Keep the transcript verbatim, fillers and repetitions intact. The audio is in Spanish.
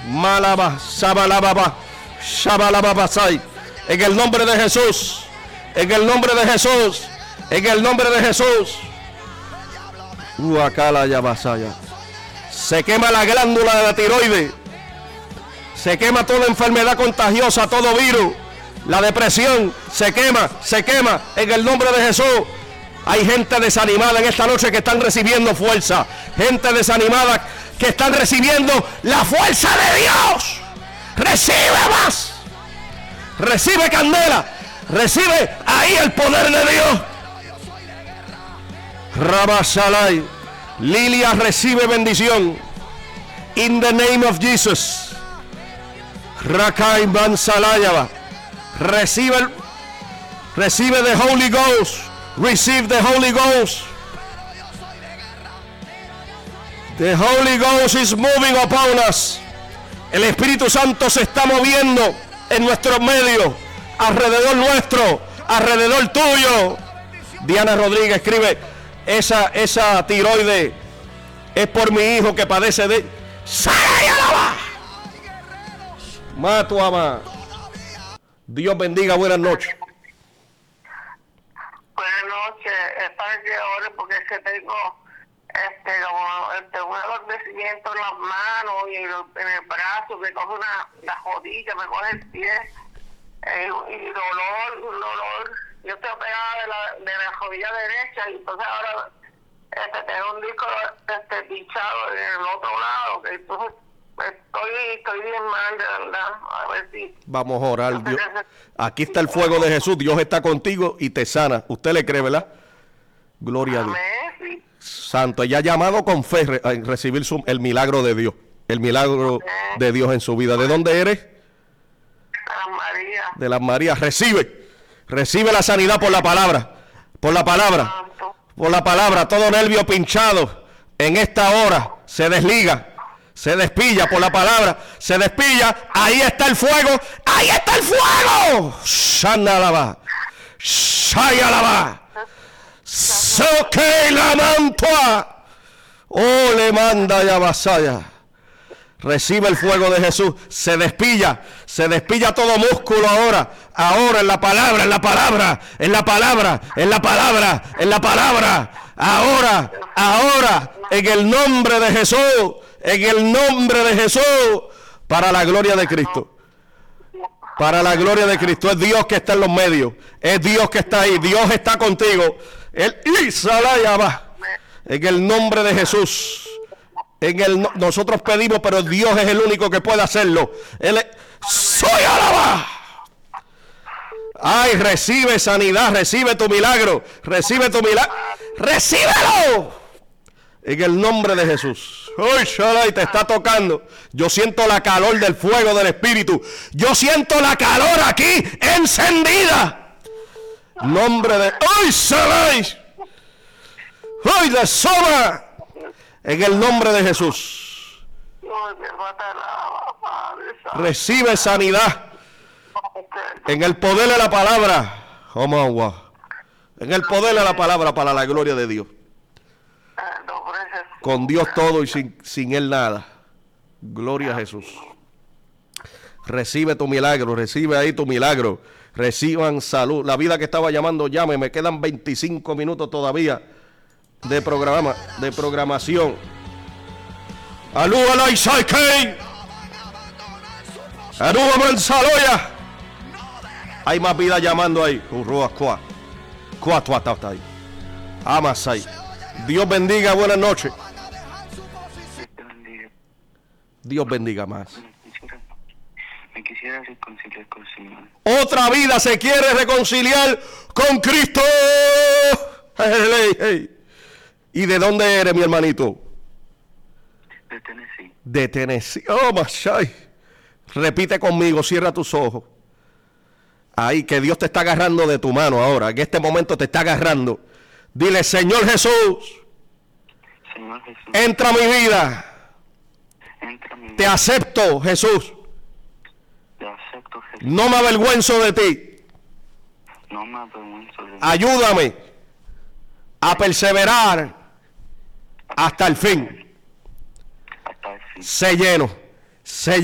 Malaba, Shabalababa, Shabalababasai. En el nombre de Jesús. En el nombre de Jesús. En el nombre de Jesús. Uacala Yabasaya. Se quema la glándula de la tiroides. Se quema toda enfermedad contagiosa, todo virus. La depresión se quema, se quema en el nombre de Jesús. Hay gente desanimada en esta noche que están recibiendo fuerza. Gente desanimada que están recibiendo la fuerza de Dios. Recibe más. Recibe candela. Recibe ahí el poder de Dios. Rabasalai. Lilia recibe bendición. In the name of Jesus. Rakai Bansalayaba. Recibe el, recibe the Holy Ghost. Receive the Holy Ghost. The Holy Ghost is moving upon us. El Espíritu Santo se está moviendo en nuestro medio, alrededor nuestro, alrededor tuyo. Diana Rodríguez escribe: esa, esa tiroide es por mi hijo que padece de ¡Sayalaba! Mato ama. Dios bendiga, buenas noches. Buenas noches, es para que ore porque es que tengo este como este, un adormecimiento en las manos y en el brazo, me coge una la rodilla, me coge el pie, eh, y dolor, un dolor. Yo estoy operada de la, de la rodilla derecha y entonces ahora este, tengo un disco este, pinchado en el otro lado, que entonces estoy, estoy bien mal, de verdad. A ver si... Vamos a orar, Dios. Aquí está el fuego de Jesús, Dios está contigo y te sana. ¿Usted le cree, verdad? Gloria Amén, a Dios. sí. Santo, ella ha llamado con fe a recibir su, el milagro de Dios. El milagro Amén. de Dios en su vida. ¿De dónde eres? San María. De las Marías. Recibe. Recibe la sanidad por la palabra. Por la palabra. Santo. Por la palabra. Todo nervio pinchado en esta hora se desliga. Se despilla por la palabra. Se despilla. Ahí está el fuego. Ahí está el fuego. Shanalaba. Shayalaba. Soque la mantua. Oh, le manda ya vasalla. Recibe el fuego de Jesús. Se despilla. Se despilla todo músculo ahora. Ahora en la palabra, en la palabra, en la palabra, en la palabra, en la palabra. Ahora, ahora, en el nombre de Jesús. En el nombre de Jesús. Para la gloria de Cristo. Para la gloria de Cristo. Es Dios que está en los medios. Es Dios que está ahí. Dios está contigo. El Isalayaba. En el nombre de Jesús. En el no, nosotros pedimos, pero Dios es el único que puede hacerlo. Él es, soy alaba. Ay, recibe sanidad, recibe tu milagro, recibe tu milagro, recíbelo. En el nombre de Jesús. Ay, Shaddai, te está tocando. Yo siento la calor del fuego del Espíritu. Yo siento la calor aquí encendida. Nombre de, ay, Shaddai. ¡Ay, de soba! En el nombre de Jesús. Recibe sanidad. En el poder de la palabra. En el poder de la palabra para la gloria de Dios. Con Dios todo y sin, sin Él nada. Gloria a Jesús. Recibe tu milagro. Recibe ahí tu milagro. Reciban salud. La vida que estaba llamando, llame. Me quedan veinticinco minutos todavía de programa, de programación. Alú alay saikei. Alú Mansaloya. Hay más vida llamando ahí. Urroa kwa. Kwa tua ta ta ahí. Amasai. Dios bendiga, buenas noches. Dios bendiga más. Me quisiera reconciliar con el Señor. Otra vida se quiere reconciliar con Cristo. Hey, hey, hey. ¿Y de dónde eres, mi hermanito? De Tennessee. De Tennessee. Oh, Mashay. Repite conmigo, cierra tus ojos. Ahí, que Dios te está agarrando de tu mano ahora. En este momento te está agarrando. Dile, Señor Jesús. Señor Jesús. Entra a mi vida. Entra a mi vida. Te acepto, Jesús. Te acepto, Jesús. No me avergüenzo de ti. No me avergüenzo de ti. Ayúdame a perseverar hasta el fin. Hasta el fin. Sé lleno. Sé